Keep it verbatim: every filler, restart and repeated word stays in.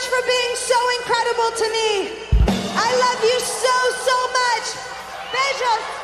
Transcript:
for being so incredible to me. I love you so, so much. Beijos.